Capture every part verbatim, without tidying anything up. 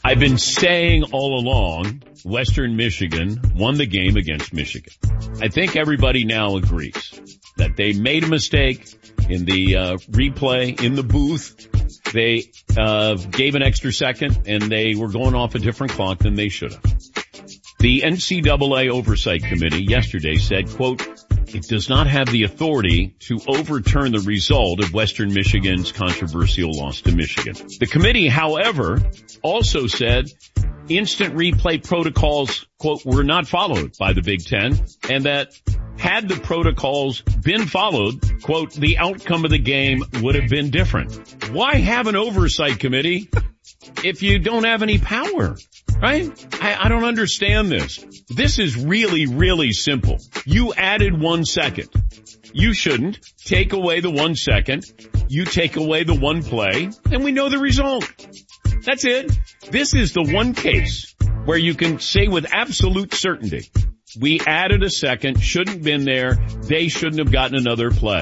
I've been saying all along, Western Michigan won the game against Michigan. I think everybody now agrees that they made a mistake in the uh, replay in the booth. They uh, gave an extra second, and they were going off a different clock than they should have. The N C double A Oversight Committee yesterday said, quote, it does not have the authority to overturn the result of Western Michigan's controversial loss to Michigan. The committee, however, also said instant replay protocols, quote, were not followed by the Big Ten, and that had the protocols been followed, quote, the outcome of the game would have been different. Why have an oversight committee if you don't have any power? Right? I, I don't understand this. This is really, really simple. You added one second. You shouldn't. Take away the one second. You take away the one play, and we know the result. That's it. This is the one case where you can say with absolute certainty, we added a second, shouldn't have been there, they shouldn't have gotten another play.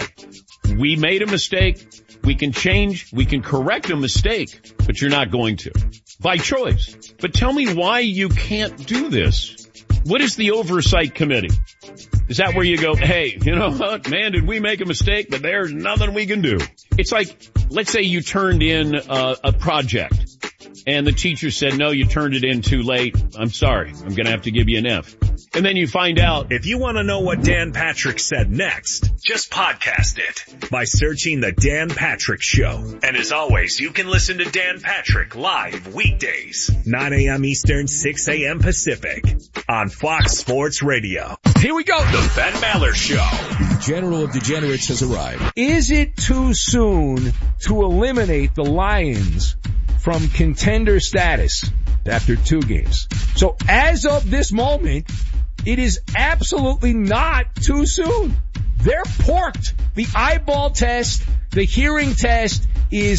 We made a mistake. We can change, we can correct a mistake, but you're not going to. By choice. But tell me why you can't do this. What is the oversight committee? Is that where you go, hey, you know what, man, did we make a mistake, but there's nothing we can do. It's like, let's say you turned in uh, a project, and the teacher said, no, you turned it in too late. I'm sorry, I'm going to have to give you an F. And then you find out. If you want to know what Dan Patrick said next, just podcast it by searching The Dan Patrick Show. And as always, you can listen to Dan Patrick live weekdays, nine a.m. Eastern, six a.m. Pacific on Fox Sports Radio. Here we go. The Ben Maller Show. The General of Degenerates has arrived. Is it too soon to eliminate the Lions from contender status after two games? So as of this moment, it is absolutely not too soon. They're porked. The eyeball test, the hearing test is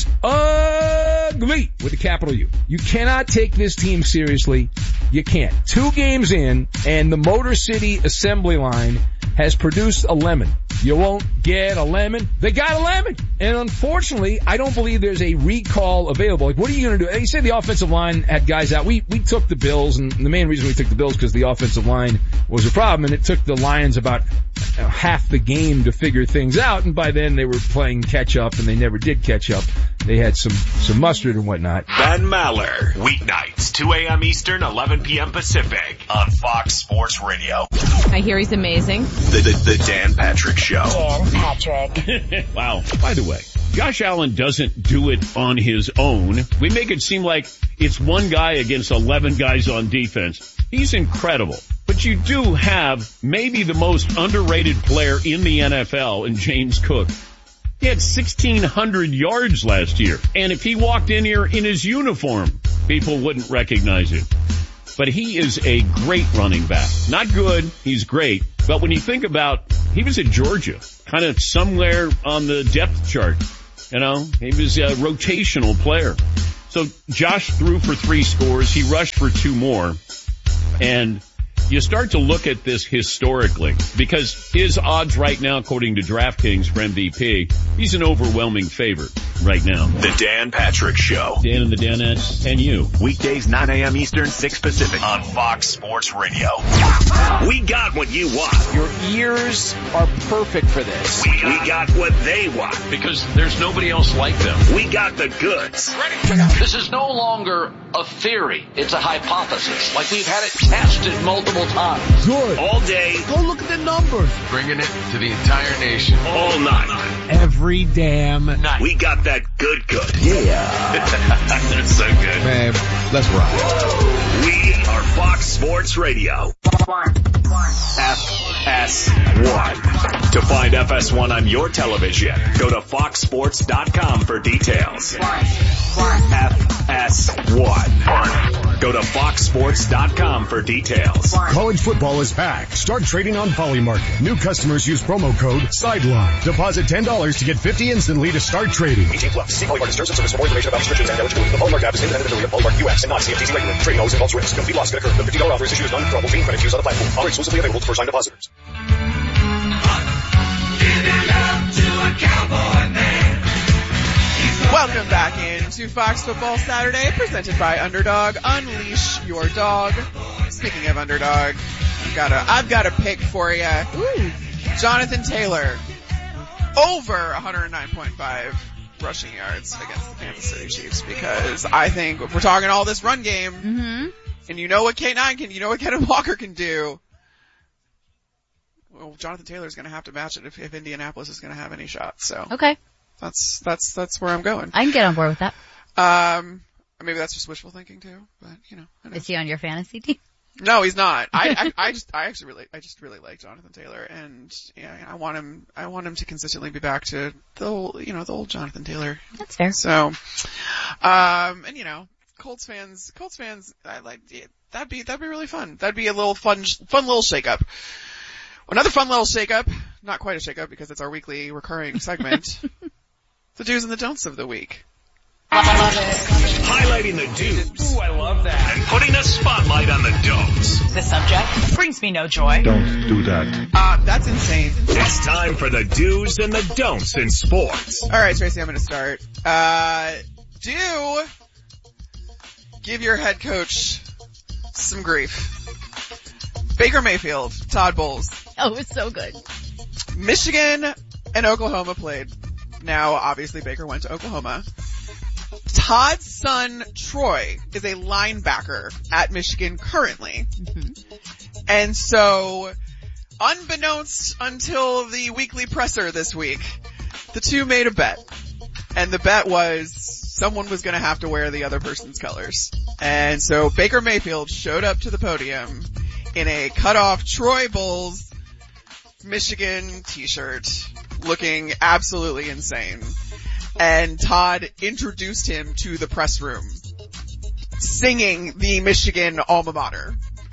ugly with a capital U. You cannot take this team seriously. You can't. Two games in, and the Motor City assembly line has produced a lemon. You won't get a lemon. They got a lemon. And unfortunately, I don't believe there's a recall available. Like, what are you going to do? You said the offensive line had guys out. We, we took the Bills, and the main reason we took the Bills because the offensive line was a problem, and it took the Lions about uh, half the game to figure things out, and by then they were playing catch up, and they never did catch up. They had some, some mustard and whatnot. Ben Maller, weeknights, two a.m. Eastern, eleven p.m. Pacific on Fox Sports Radio. I hear he's amazing. The, the, the Dan Patrick Show. Dan Patrick. Wow. By the way, Josh Allen doesn't do it on his own. We make it seem like it's one guy against eleven guys on defense. He's incredible. But you do have maybe the most underrated player in the N F L in James Cook. He had sixteen hundred yards last year. And if he walked in here in his uniform, people wouldn't recognize him. But he is a great running back. Not good, he's great. But when you think about, he was at Georgia, kind of somewhere on the depth chart. You know, he was a rotational player. So Josh threw for three scores. He rushed for two more. And you start to look at this historically, because his odds right now, according to DraftKings for M V P, he's an overwhelming favorite right now. The Dan Patrick Show. Dan and the Danettes and you. Weekdays, nine a.m. Eastern, six Pacific on Fox Sports Radio. We got what you want. Your ears are perfect for this. We, we got what they want. Because there's nobody else like them. We got the goods. This is no longer a theory. It's a hypothesis. Like we've had it tested multiple times. Good. All day. Go look at the numbers. Bringing it to the entire nation. All night. Every damn night. We got that good good. Yeah. That's so good. Man, let's rock. We are Fox Sports Radio. F S one. To find F S one on your television, go to fox sports dot com for details. F S one. Go to fox sports dot com for details. College football is back. Start trading on Polymarket. New customers use promo code SIDELINE. Deposit ten dollars to get fifty instantly to start trading. eighteen plus. See Polymarket terms and service for more information about restrictions and eligibility. The Polymarket app is independent affiliate of Polymarket U S and not C F T C regulated. Trading always involves risk. Complete loss can occur. The fifty dollars offer is issued as non-withdrawable fee credit used on the platform. Offer exclusively available to first-time depositors. Give your love to a cowboy man. He's Welcome back into Fox Football Saturday, presented by Underdog. Unleash your dog. Speaking of Underdog, I've got a, I've got a pick for you. Ooh. Jonathan Taylor, over one oh nine point five rushing yards against the Kansas City Chiefs, because I think if we're talking all this run game, mm-hmm. and you know what K nine can, you know what Kenneth Walker can do, well, Jonathan Taylor's going to have to match it if, if Indianapolis is going to have any shots. So okay, that's that's that's where I'm going. I can get on board with that. Um, maybe that's just wishful thinking too, but you know. I know. Is he on your fantasy team? No, he's not. I, I I just I actually really I just really like Jonathan Taylor, and yeah, I want him I want him to consistently be back to the old, you know, the old Jonathan Taylor. That's fair. So, um, and you know, Colts fans, Colts fans, I like that'd be that'd be really fun. That'd be a little fun fun little shakeup. Another fun little shakeup, not quite a shakeup because it's our weekly recurring segment. The do's and the don'ts of the week. I love it. Highlighting the do's. Ooh, I love that. And putting a spotlight on the don'ts. The subject brings me no joy. Don't do that. Uh, that's insane. It's time for the do's and the don'ts in sports. All right, Tracy, I'm going to start. Uh, do give your head coach some grief. Baker Mayfield, Todd Bowles. Oh, it was so good. Michigan and Oklahoma played. Now, obviously, Baker went to Oklahoma. Todd's son, Troy, is a linebacker at Michigan currently. Mm-hmm. And so, unbeknownst until the weekly presser this week, the two made a bet. And the bet was someone was going to have to wear the other person's colors. And so Baker Mayfield showed up to the podium in a cut-off Troy Bulls Michigan t-shirt, looking absolutely insane. And Todd introduced him to the press room, singing the Michigan alma mater.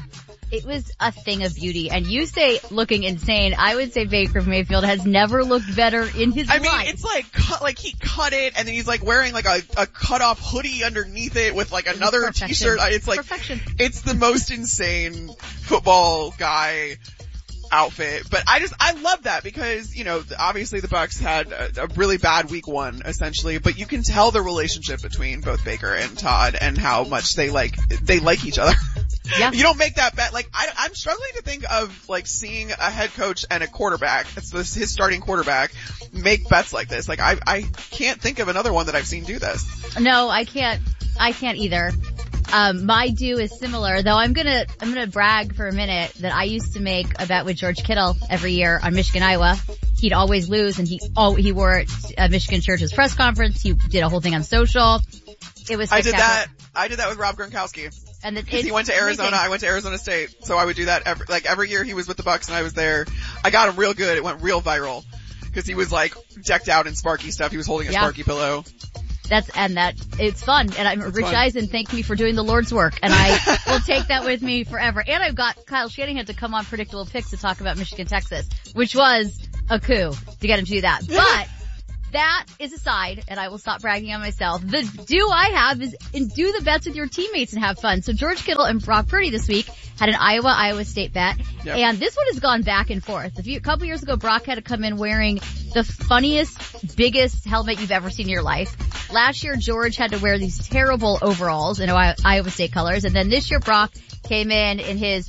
It was a thing of beauty. And you say looking insane. I would say Baker Mayfield has never looked better in his I life. mean, it's like, cut, like he cut it and then he's like wearing like a, a cut off hoodie underneath it with like another Perfection. t-shirt. It's like, Perfection. It's the most insane football guy outfit. But I just, I love that because, you know, obviously the Bucs had a, a really bad week one, essentially, but you can tell the relationship between both Baker and Todd and how much they like, they like each other. Yeah. You don't make that bet. Like, I, I'm struggling to think of, like, seeing a head coach and a quarterback, it's this, his starting quarterback, make bets like this. Like, I, I can't think of another one that I've seen do this. No, I can't, I can't either. Um, my do is similar, though I'm gonna, I'm gonna brag for a minute that I used to make a bet with George Kittle every year on Michigan, Iowa. He'd always lose and he, oh, he wore it at Michigan Church's press conference. He did a whole thing on social. It was spectacular. I did that, I did that with Rob Gronkowski. And the, he went to Arizona, amazing. I went to Arizona State, so I would do that every, like every year he was with the Bucs and I was there. I got him real good, it went real viral. Cause he was like decked out in Sparky stuff, he was holding a yeah. Sparky pillow. That's, and that, it's fun. And I'm, it's Rich fun. Eisen thanked me for doing the Lord's work, and I will take that with me forever. And I've got Kyle Shanahan to come on Predictable Picks to talk about Michigan, Texas, which was a coup to get him to do that. But, that is aside, and I will stop bragging on myself. The do I have is in do the bets with your teammates and have fun. So George Kittle and Brock Purdy this week had an Iowa, Iowa State bet. Yep. And this one has gone back and forth. A, few, a couple years ago, Brock had to come in wearing the funniest, biggest helmet you've ever seen in your life. Last year, George had to wear these terrible overalls in Iowa State colors. And then this year, Brock came in in his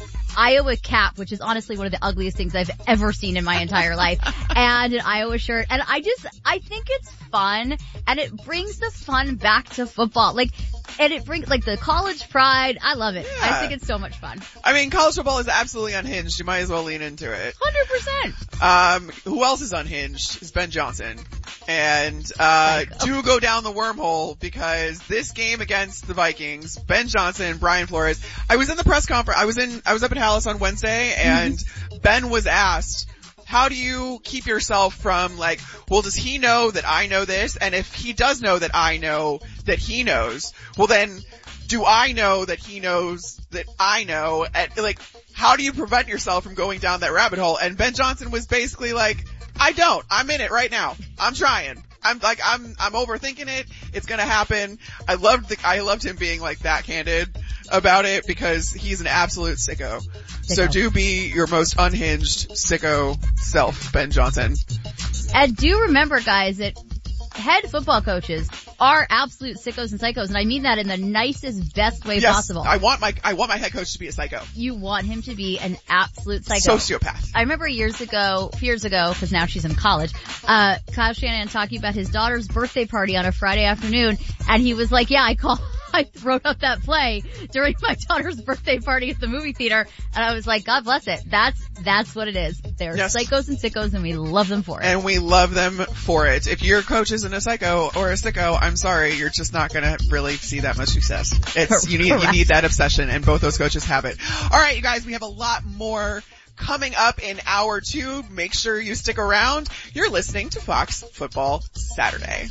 Iowa cap, which is honestly one of the ugliest things I've ever seen in my entire life, and an Iowa shirt. And I just, I think it's fun, and it brings the fun back to football. Like, and it brings, like, the college pride. I love it. Yeah. I think it's so much fun. I mean, college football is absolutely unhinged. You might as well lean into it. one hundred percent. Um, who else is unhinged is Ben Johnson. And, uh, do go down the wormhole because this game against the Vikings, Ben Johnson and Brian Flores, I was in the press conference, I was in, I was up at Hallis on Wednesday and mm-hmm. Ben was asked, how do you keep yourself from like, well, does he know that I know this? And if he does know that I know that he knows, well then, do I know that he knows that I know? And like, how do you prevent yourself from going down that rabbit hole? And Ben Johnson was basically like, I don't. I'm in it right now. I'm trying. I'm like, I'm, I'm overthinking it. It's gonna happen. I loved the, I loved him being like that candid about it because he's an absolute sicko. sicko. So do be your most unhinged sicko self, Ben Johnson. And do remember, guys, that head football coaches are absolute sickos and psychos, and I mean that in the nicest, best way yes, possible. I want my, I want my head coach to be a psycho. You want him to be an absolute psycho. Sociopath. I remember years ago, years ago, because now she's in college, uh, Kyle Shanahan talking about his daughter's birthday party on a Friday afternoon, and he was like, yeah, I call, I wrote up that play during my daughter's birthday party at the movie theater, and I was like, God bless it. That's, that's what it is. They're yes. psychos and sickos, and we love them for it. And we love them for it. If your coach isn't a psycho or a sicko, I'm sorry, you're just not gonna really see that much success. It's, you need, you need that obsession, and both those coaches have it. Alright, you guys, we have a lot more coming up in hour two. Make sure you stick around. You're listening to Fox Football Saturday.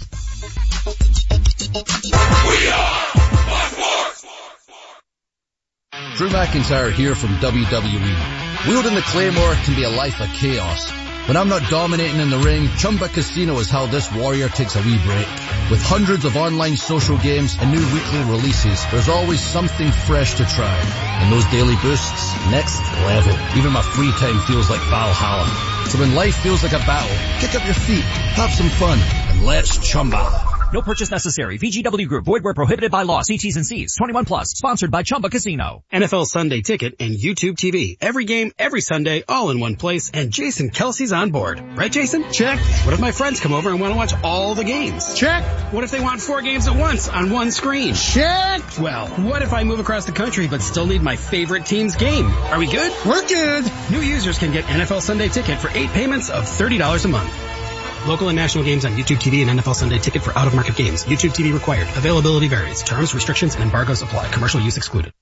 We are Fox Sports! Drew McIntyre here from W W E. Wielding the Claymore can be a life of chaos. When I'm not dominating in the ring, Chumba Casino is how this warrior takes a wee break. With hundreds of online social games and new weekly releases, there's always something fresh to try. And those daily boosts, next level. Even my free time feels like Valhalla. So when life feels like a battle, kick up your feet, have some fun, and let's Chumba. No purchase necessary. V G W Group. Void where prohibited by law. See T's and C's. twenty-one plus. Sponsored by Chumba Casino. N F L Sunday Ticket and YouTube T V. Every game, every Sunday, all in one place. And Jason Kelsey's on board. Right, Jason? Check. What if my friends come over and want to watch all the games? Check. What if they want four games at once on one screen? Check. Well, what if I move across the country but still need my favorite team's game? Are we good? We're good. New users can get N F L Sunday Ticket for eight payments of thirty dollars a month. Local and national games on YouTube T V and N F L Sunday Ticket for out-of-market games. YouTube T V required. Availability varies. Terms, restrictions, and embargoes apply. Commercial use excluded.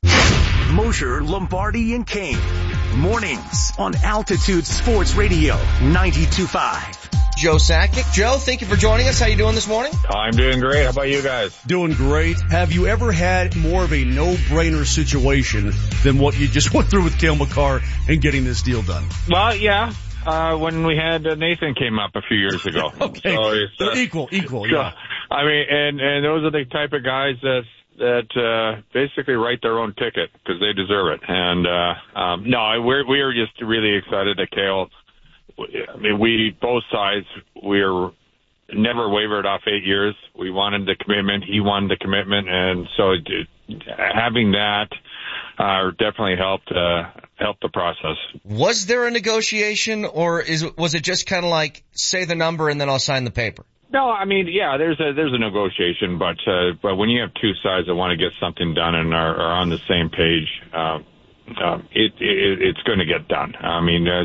Mosher, Lombardi, and Kane. Mornings on Altitude Sports Radio ninety-two point five. Joe Sakic. Joe, thank you for joining us. How you doing this morning? I'm doing great. How about you guys? Doing great. Have you ever had more of a no-brainer situation than what you just went through with Cale Makar and getting this deal done? Well, yeah. Uh, when we had uh, Nathan came up a few years ago. Okay. So it's, uh, equal, equal, so, yeah. I mean, and, and those are the type of guys that, that, uh, basically write their own ticket because they deserve it. And, uh, um, no, we're, we're just really excited that Cale, I mean, we, both sides, we're never wavered off eight years. We wanted the commitment. He wanted the commitment. And so it, having that, uh, definitely helped, uh, help the process. Was there a negotiation, or is was it just kind of like say the number and then I'll sign the paper? No, I mean, yeah, there's a there's a negotiation, but uh, but when you have two sides that want to get something done and are, are on the same page, uh, uh, it, it it's going to get done. I mean, uh,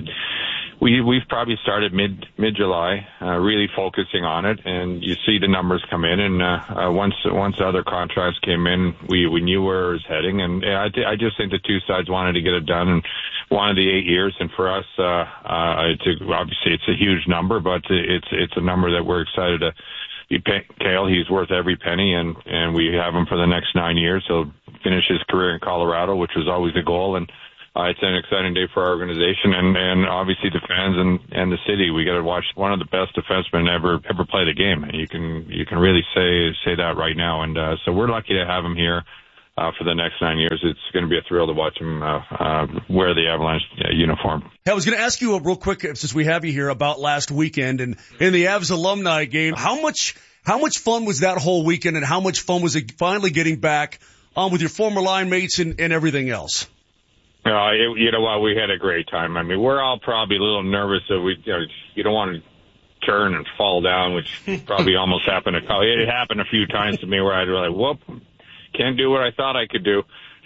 we we've probably started mid mid July, uh, really focusing on it, and you see the numbers come in, and uh, uh, once once the other contracts came in, we we knew where it was heading, and I I just think the two sides wanted to get it done and wanted the eight years, and for us, uh, uh, it's a, obviously it's a huge number, but it's it's a number that we're excited to be paying Cale. He's worth every penny, and and we have him for the next nine years. He'll finish his career in Colorado, which was always the goal, and. Uh, it's an exciting day for our organization and, and obviously the fans and, and the city. We got to watch one of the best defensemen ever ever play the game. And you can you can really say say that right now. And uh, so we're lucky to have him here uh, for the next nine years. It's going to be a thrill to watch him uh, uh, wear the Avalanche uh, uniform. Hey, I was going to ask you a real quick, since we have you here, about last weekend and in the Avs alumni game. How much how much fun was that whole weekend, and how much fun was it finally getting back on with your former line mates and, and everything else? Uh, it, you know what? We had a great time. I mean, we're all probably a little nervous that we, you know, you don't want to turn and fall down, which probably almost happened. To, it happened a few times to me where I'd be like, whoop, can't do what I thought I could do.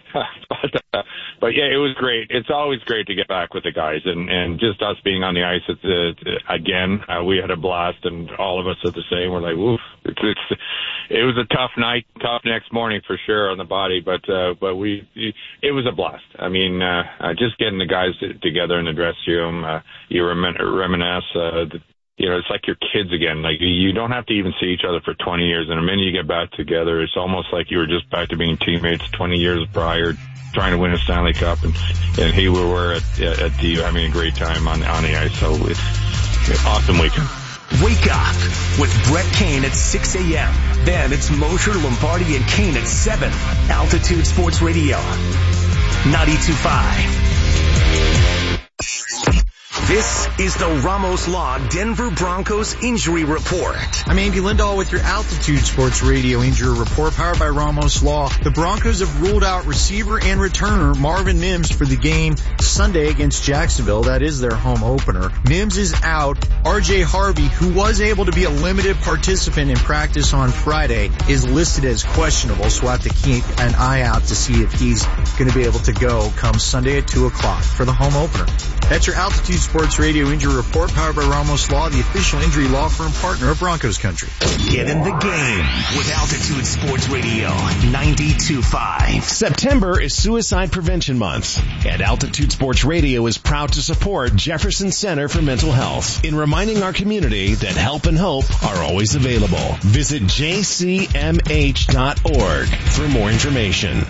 but, uh, but yeah, it was great. It's always great to get back with the guys, and, and just us being on the ice it's, uh, again. Uh, we had a blast, and all of us are the same. We're like, woof. It's, it's, it was a tough night, tough next morning for sure on the body, but uh, but we it was a blast. I mean, uh, uh, just getting the guys together in the dressing room, uh, you remin- reminisce. Uh, the, You know, it's like your kids again. Like, you don't have to even see each other for twenty years. And the minute you get back together, it's almost like you were just back to being teammates twenty years prior, trying to win a Stanley Cup. And, and here we were at, at D U having a great time on, on the ice. So it's an awesome weekend. Wake up with Brett Kane at six a.m. Then it's Mosher, Lombardi, and Kane at seven. Altitude Sports Radio, ninety-two point five. This is the Ramos Law Denver Broncos Injury Report. I'm Andy Lindahl with your Altitude Sports Radio Injury Report, powered by Ramos Law. The Broncos have ruled out receiver and returner Marvin Mims for the game Sunday against Jacksonville. That is their home opener. Mims is out. R J Harvey, who was able to be a limited participant in practice on Friday, is listed as questionable, so we'll have to keep an eye out to see if he's going to be able to go come Sunday at two o'clock for the home opener. That's your Altitude Sports Radio Injury Report, powered by Ramos Law, the official injury law firm partner of Broncos Country. Get in the game with Altitude Sports Radio ninety-two point five. September is Suicide Prevention Month, and Altitude Sports Radio is proud to support Jefferson Center for Mental Health in reminding our community that help and hope are always available. Visit j c m h dot org for more information.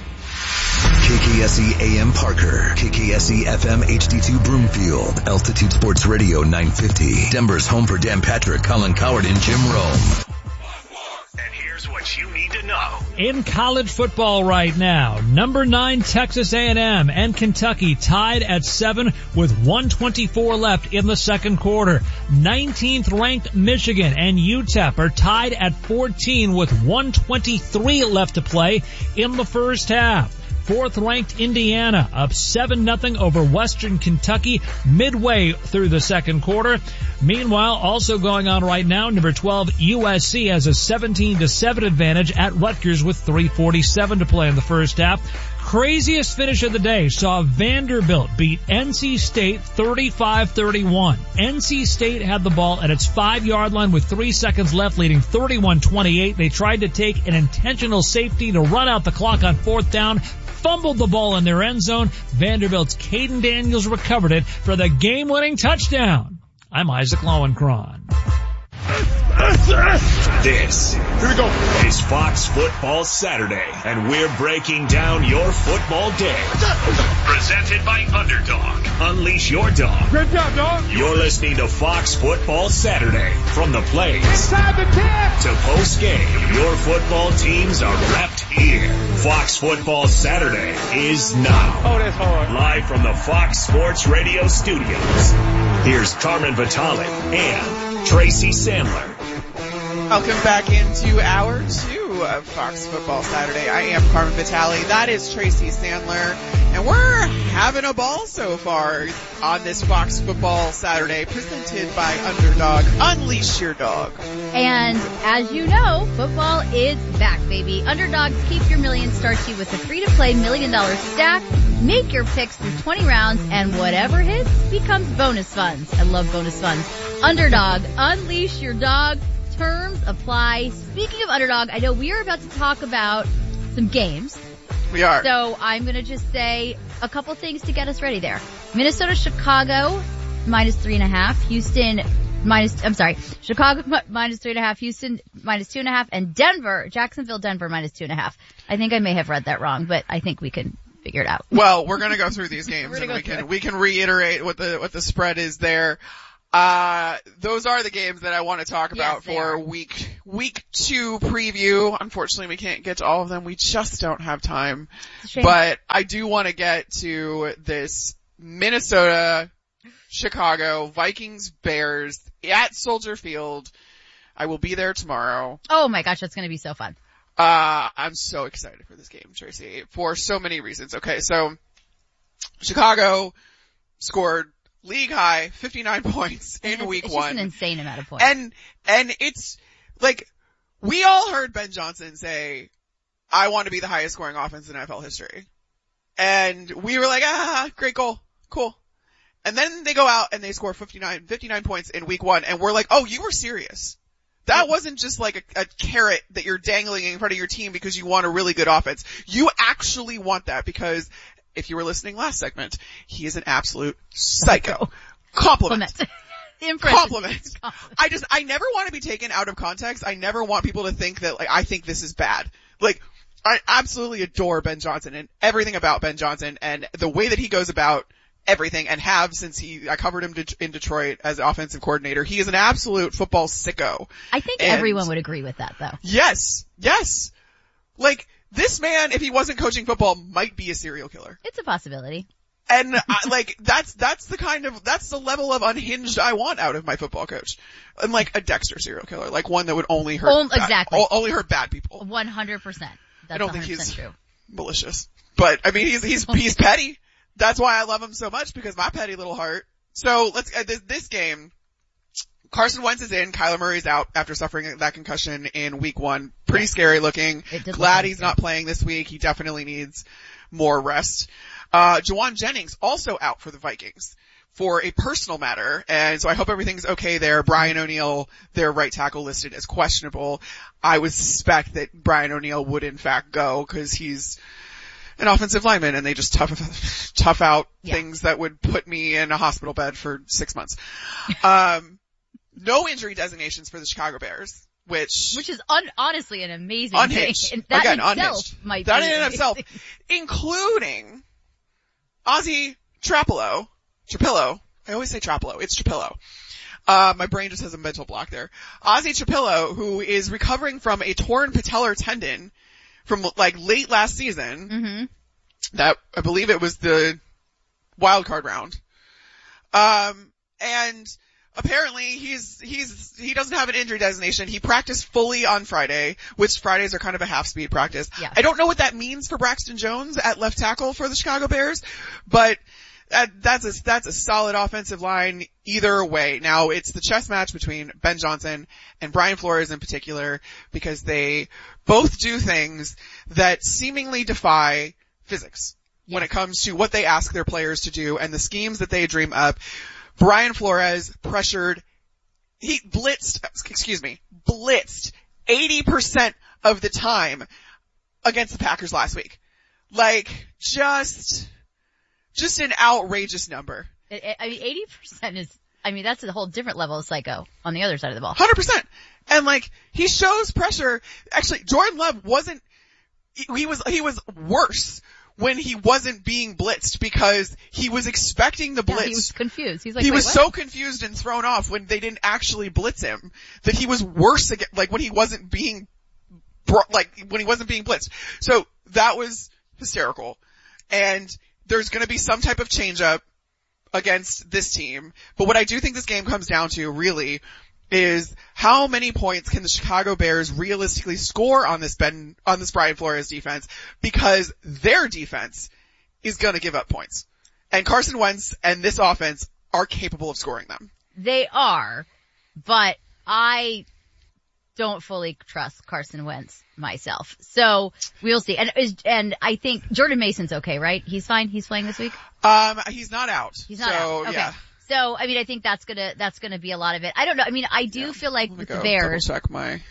K K S E A M Parker, K K S E F M H D two Broomfield, Altitude Sports Radio nine fifty, Denver's home for Dan Patrick, Colin Coward, and Jim Rome. And here's what you need to know. In college football right now, number nine Texas A and M and Kentucky tied at seven with one twenty-four left in the second quarter. nineteenth ranked Michigan and U T E P are tied at fourteen with one twenty-three left to play in the first half. Fourth ranked Indiana up seven nothing over Western Kentucky midway through the second quarter. Meanwhile, also going on right now, number twelve U S C has a seventeen to seven advantage at Rutgers with three forty-seven to play in the first half. Craziest finish of the day saw Vanderbilt beat N C State thirty-five thirty-one. N C State had the ball at its five-yard line with three seconds left, leading thirty-one twenty-eight. They tried to take an intentional safety to run out the clock on fourth down, fumbled the ball in their end zone. Vanderbilt's Caden Daniels recovered it for the game-winning touchdown. I'm Isaac Lowenkron. This Here we go. is Fox Football Saturday, and we're breaking down your football day. Presented by Underdog. Unleash your dog. Great job, dog. You're listening to Fox Football Saturday. From the plays Inside the ten. to post-game, your football teams are repped here. Fox Football Saturday is now. Oh, that's hard. Live from the Fox Sports Radio studios. Here's Carmen Vitale and Tracy Sandler. Welcome back into hour two of Fox Football Saturday. I am Carmen Vitale. That is Tracy Sandler. And we're having a ball so far on this Fox Football Saturday, presented by Underdog. Unleash your dog. And as you know, football is back, baby. Underdogs keep your millions start you with a free-to-play million dollar stack. Make your picks through twenty rounds, and whatever hits becomes bonus funds. I love bonus funds. Underdog, unleash your dog. Terms apply. Speaking of Underdog, I know we are about to talk about some games. We are. So I'm going to just say a couple things to get us ready there. Minnesota, Chicago, minus three and a half. Houston, minus, I'm sorry, Chicago minus three and a half. Houston, minus two and a half. And Denver, Jacksonville, Denver, minus two and a half. I think I may have read that wrong, but I think we can figure it out. Well, we're going to go through these games and we can, we can reiterate what the, what the spread is there. Uh, those are the games that I want to talk about yes, for are. week, week two preview. Unfortunately, we can't get to all of them. We just don't have time. But I do want to get to this Minnesota, Chicago, Vikings, Bears at Soldier Field. I will be there tomorrow. Oh my gosh, that's going to be so fun. Uh, I'm so excited for this game, Tracy, for so many reasons. Okay, so Chicago scored league high fifty-nine points in week it's one. It's just an insane amount of points. And, and it's like, we all heard Ben Johnson say, I want to be the highest scoring offense in N F L history. And we were like, ah, great goal. Cool. And then they go out and they score fifty-nine, fifty-nine points in week one, and we're like, oh, you were serious. That wasn't just like a, a carrot that you're dangling in front of your team because you want a really good offense. You actually want that because if you were listening last segment, he is an absolute psycho. Compliment. Compliment. Compliment. I just, I never want to be taken out of context. I never want people to think that, like, I think this is bad. Like, I absolutely adore Ben Johnson and everything about Ben Johnson and the way that he goes about everything and have since he, I covered him de- in Detroit as offensive coordinator. He is an absolute football sicko. I think and everyone would agree with that though. Yes. Yes. Like, this man, if he wasn't coaching football, might be a serial killer. It's a possibility. And I, like, that's, that's the kind of, that's the level of unhinged I want out of my football coach. And like a Dexter serial killer, like one that would only hurt, oh, bad, exactly. only hurt bad people. one hundred percent. That's I don't think he's true. malicious. But I mean, he's, he's, he's petty. That's why I love him so much, because my petty little heart. So let's, uh, this, this game, Carson Wentz is in, Kyler Murray's out after suffering that concussion in week one. Pretty yeah. scary looking. Glad he's not playing this week. He definitely needs more rest. Uh, Jawan Jennings also out for the Vikings for a personal matter, and so I hope everything's okay there. Brian O'Neill, their right tackle, listed as questionable. I would suspect that Brian O'Neill would in fact go, because he's an offensive lineman and they just tough, tough out yeah. things that would put me in a hospital bed for six months. Um, no injury designations for the Chicago Bears. Which, which is un- honestly an amazing unhinged. thing. That Again, in itself unhinged. might that be in amazing. itself, including Ozzie Trapillo, Trapillo. I always say Trapillo. It's Trapillo. Uh, my brain just has a mental block there. Ozzie Trapillo, who is recovering from a torn patellar tendon from like late last season. Mm-hmm. That I believe it was the wild card round. Um, and apparently he's, he's, he doesn't have an injury designation. He practiced fully on Friday, which Fridays are kind of a half speed practice. Yeah. I don't know what that means for Braxton Jones at left tackle for the Chicago Bears, but that, that's a, that's a solid offensive line either way. Now it's the chess match between Ben Johnson and Brian Flores in particular, because they both do things that seemingly defy physics yeah. when it comes to what they ask their players to do and the schemes that they dream up. Brian Flores pressured, he blitzed, excuse me, blitzed eighty percent of the time against the Packers last week. Like, just, just an outrageous number. It, it, I mean, eighty percent is, I mean, that's a whole different level of psycho on the other side of the ball. one hundred percent. And like, he shows pressure. Actually, Jordan Love wasn't, he was, he was worse when he wasn't being blitzed, because he was expecting the blitz. Yeah, he was confused. He's like, he was what? so confused and thrown off when they didn't actually blitz him that he was worse again, like when he wasn't being, like when he wasn't being blitzed. So that was hysterical. And there's gonna be some type of change up against this team. But what I do think this game comes down to really is how many points can the Chicago Bears realistically score on this Ben, on this Brian Flores defense, because their defense is gonna give up points. And Carson Wentz and this offense are capable of scoring them. They are, but I don't fully trust Carson Wentz myself. So we'll see. And, and I think Jordan Mason's okay, right? He's fine? He's playing this week? Um, he's not out. He's not so, out. Okay. Yeah. So, I mean, I think that's gonna, that's gonna be a lot of it. I don't know. I mean, I do yeah. feel like with the Bears. Double check my.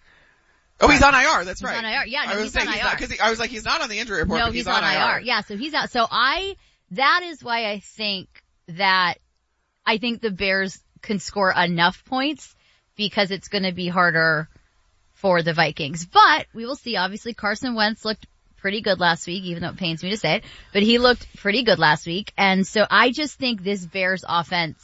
Oh, he's on I R. That's he's right. on I R. Yeah, no, I was he's saying on he's I R. not, cause he, I was like, he's not on the injury report, no, but he's, he's on, on I R. I R. Yeah, so he's out. So I, that is why I think that, I think the Bears can score enough points, because it's gonna be harder for the Vikings. But we will see. Obviously, Carson Wentz looked pretty good last week, even though it pains me to say it, but he looked pretty good last week. And so I just think this Bears offense,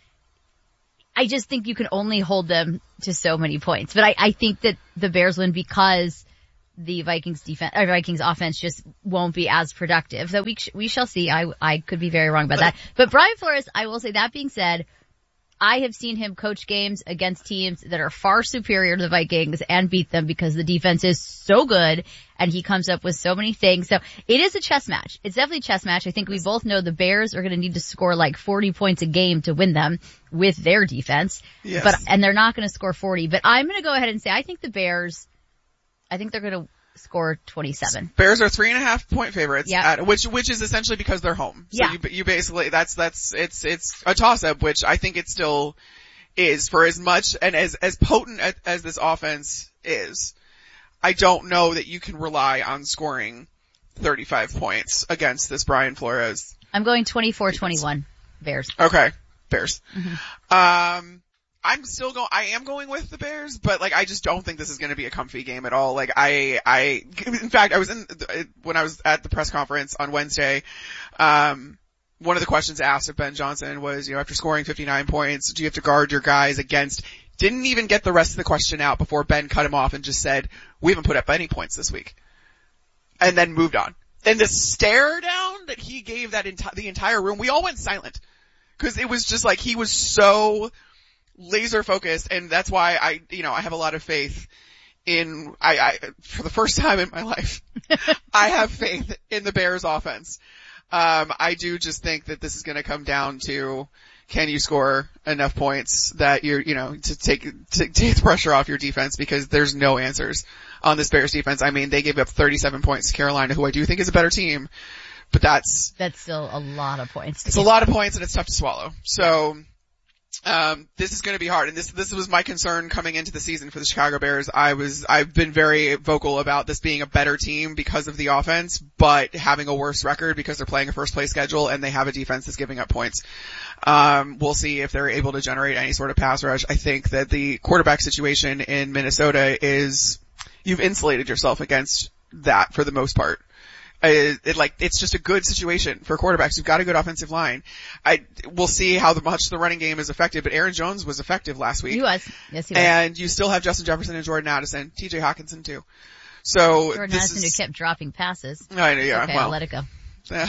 I just think you can only hold them to so many points. But I, I think that the Bears win because the Vikings defense, or Vikings offense just won't be as productive. So we, sh- we shall see. I, I could be very wrong about that. But Brian Flores, I will say, that being said, I have seen him coach games against teams that are far superior to the Vikings and beat them because the defense is so good and he comes up with so many things. So it is a chess match. It's definitely a chess match. I think we both know the Bears are going to need to score like forty points a game to win them with their defense. Yes. But, and they're not going to score forty. But I'm going to go ahead and say I think the Bears, I think they're going to score twenty-seven. Bears are three and a half point favorites. Yeah. At, which, which is essentially because they're home. So yeah. you, you basically, that's, that's, it's, it's a toss up, which I think it still is, for as much and as, as potent as, as this offense is. I don't know that you can rely on scoring thirty-five points against this Brian Flores. I'm going twenty-four twenty-one. Bears. Okay. Bears. Mm-hmm. Um, I'm still going, I am going with the Bears, but like, I just don't think this is going to be a comfy game at all. Like, I, I, in fact, I was in, when I was at the press conference on Wednesday, um, one of the questions asked of Ben Johnson was, you know, after scoring fifty-nine points, do you have to guard your guys against, didn't even get the rest of the question out before Ben cut him off and just said, we haven't put up any points this week. And then moved on. And the stare down that he gave that enti- the entire room, we all went silent. Cause it was just like, he was so laser focused, and that's why I, you know, I have a lot of faith in, I, I, for the first time in my life, I have faith in the Bears offense. Um, I do just think that this is gonna come down to, can you score enough points that you're, you know, to take, to take the pressure off your defense, because there's no answers on this Bears defense. I mean, they gave up thirty-seven points to Carolina, who I do think is a better team, but that's, that's still a lot of points. It's a lot of points and it's tough to swallow. So, um, this is going to be hard. And this, this was my concern coming into the season for the Chicago Bears. I was, I've been very vocal about this being a better team because of the offense, but having a worse record because they're playing a first place schedule and they have a defense that's giving up points. Um, we'll see if they're able to generate any sort of pass rush. I think that the quarterback situation in Minnesota is, you've insulated yourself against that for the most part. It, it like, it's just a good situation for quarterbacks. You've got a good offensive line. I, we'll see how the, much the running game is affected, but Aaron Jones was effective last week. He was. Yes, he was. And you still have Justin Jefferson and Jordan Addison, T J Hawkinson too. So, Jordan this Addison is, who kept dropping passes. I know, yeah, okay, well. I'll let it go. Yeah.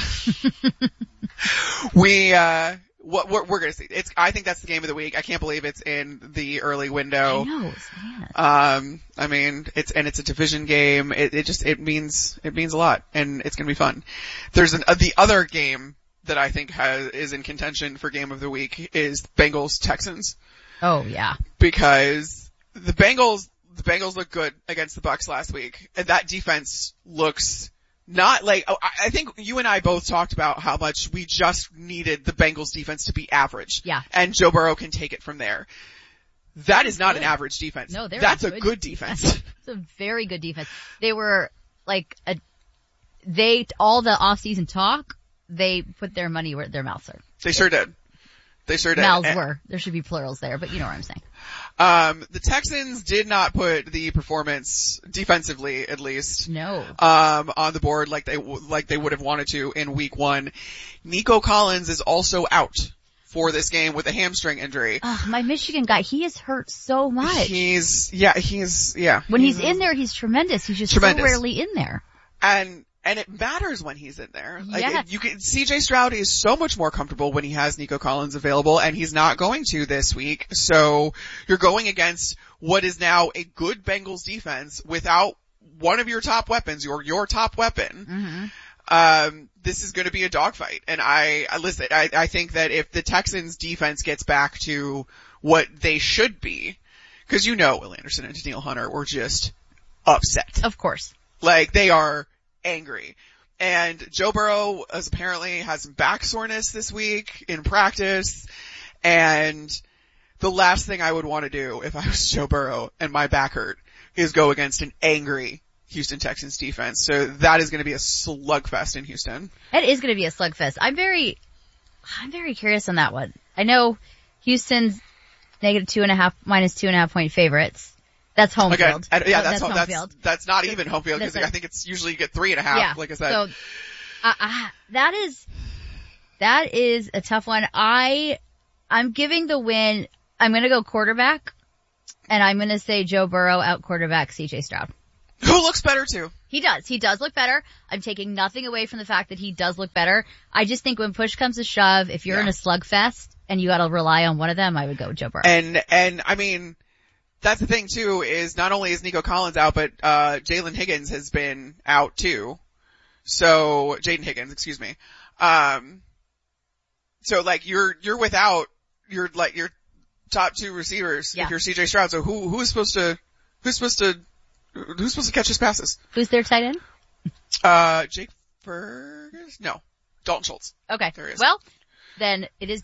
we, uh, what we're, we're gonna see. It's, I think that's the game of the week. I can't believe it's in the early window. I know, man. Um, I mean, it's, and it's a division game. It, it just, it means, it means a lot, and it's gonna be fun. There's an, uh, the other game that I think has, is in contention for game of the week is Bengals Texans. Oh yeah. Because the Bengals, the Bengals look good against the Bucks last week, and that defense looks not like, oh, I think you and I both talked about how much we just needed the Bengals defense to be average. Yeah. And Joe Burrow can take it from there. That is not an average defense. No, they're That's a a good, good defense. It's a very good defense. They were like a, they, all the off-season talk, they put their money where their mouths are. They sure did. They sure did. Mouths And, were. There should be plurals there, but you know what I'm saying. Um, the Texans did not put the performance, defensively at least, no, um, on the board like they, like they would have wanted to in week one. Nico Collins is also out for this game with a hamstring injury. Oh, my Michigan guy, he is hurt so much. He's, yeah, he's, yeah. When he's, he's in there, he's tremendous. He's just tremendous. so rarely in there. And, and it matters when he's in there. Like, yeah. you can, C J Stroud is so much more comfortable when he has Nico Collins available, and he's not going to this week. So you're going against what is now a good Bengals defense without one of your top weapons, your, your top weapon. Mm-hmm. Um, this is going to be a dogfight. And I, I listen, I, I think that if the Texans defense gets back to what they should be, cause you know Will Anderson and Danielle Hunter were just upset. Of course. Like, they are angry. And Joe Burrow has apparently has some back soreness this week in practice. And the last thing I would want to do if I was Joe Burrow and my back hurt is go against an angry Houston Texans defense. So that is going to be a slugfest in Houston. It is going to be a slugfest. I'm very, I'm very curious on that one. I know Houston's negative two and a half, minus two and a half point favorites. That's home okay. field. And, yeah, oh, that's, that's home, home that's, field. That's not even home field because I think it's usually you get three and a half, yeah. like I said. So, uh, uh, that is, that is a tough one. I, I'm giving the win, I'm gonna go quarterback, and I'm gonna say Joe Burrow out quarterback C J Stroud. Who looks better too? He does. He does look better. I'm taking nothing away from the fact that he does look better. I just think when push comes to shove, if you're yeah. in a slugfest and you gotta rely on one of them, I would go Joe Burrow. And, and I mean, that's the thing too, is not only is Nico Collins out, but, uh, Jalen Higgins has been out too. So, Jaden Higgins, excuse me. Um, so like you're, you're without your, like your top two receivers yeah. if you're C J Stroud. So who, who's supposed to, who's supposed to, who's supposed to catch his passes? Who's their tight end? Uh, Jake Ferguson? No. Dalton Schultz. Okay. There he is. Well, then it is